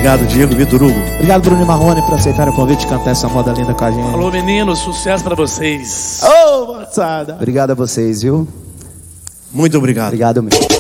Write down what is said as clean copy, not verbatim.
Obrigado, Diego, Vitor Hugo. Obrigado, Bruno e Marrone, por aceitarem o convite de cantar essa moda linda com a gente. Alô, meninos, sucesso pra vocês. Ô, moçada. Obrigado a vocês, viu? Muito obrigado. Obrigado mesmo.